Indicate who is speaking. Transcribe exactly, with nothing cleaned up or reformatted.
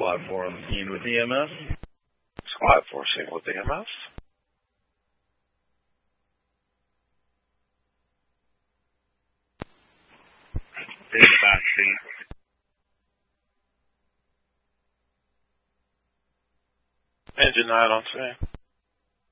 Speaker 1: Squad four on the scene with E M S.
Speaker 2: Squad four scene with E M S.
Speaker 3: In the back scene.
Speaker 2: Engine nine on scene.